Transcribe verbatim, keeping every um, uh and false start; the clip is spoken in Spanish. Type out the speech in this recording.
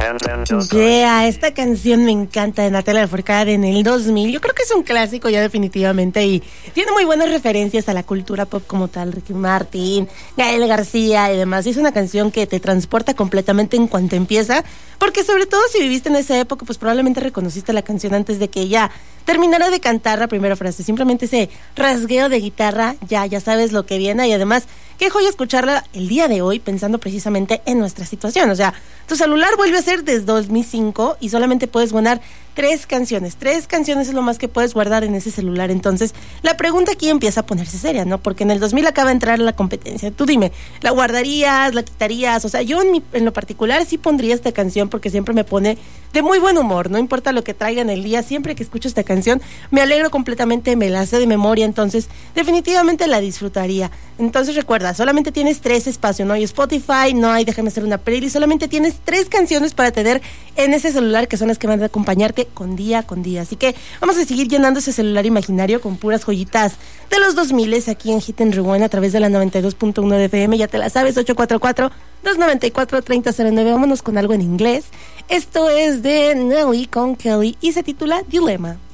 Yeah, esta canción me encanta, de Natalia Lafourcade en el dos mil. Yo creo que es un clásico ya definitivamente y tiene muy buenas referencias a la cultura pop como tal. Ricky Martin, Gael García y demás. Y es una canción que te transporta completamente en cuanto empieza, porque sobre todo si viviste en esa época, pues probablemente reconociste la canción antes de que ella terminara de cantar la primera frase. Simplemente ese rasgueo de guitarra, ya, ya sabes lo que viene. Y además, qué joya escucharla el día de hoy pensando precisamente en nuestra situación. O sea, tu celular vuelve a ser desde dos mil cinco y solamente puedes guardar tres canciones. Tres canciones es lo más que puedes guardar en ese celular. Entonces, la pregunta aquí empieza a ponerse seria, ¿no? Porque en el dos mil acaba de entrar la competencia. Tú dime, ¿la guardarías, la quitarías? O sea, yo en, mi, en lo particular sí pondría esta canción porque siempre me pone de muy buen humor. No importa lo que traiga en el día, siempre que escucho esta canción me alegro completamente, me la sé de memoria. Entonces, definitivamente la disfrutaría. Entonces, recuerda, solamente tienes tres espacios. No hay Spotify, no hay déjame hacer una playlist. Solamente tienes tres canciones para tener en ese celular que son las que van a acompañarte con día con día. Así que vamos a seguir llenando ese celular imaginario con puras joyitas de los dos mil aquí en Hit and Rewind a través de la noventa y dos punto uno de F M. Ya te la sabes, ocho cuatro cuatro, dos nueve cuatro, tres cero cero nueve. Vámonos con algo en inglés. Esto es de Nelly con Kelly y se titula Dilema.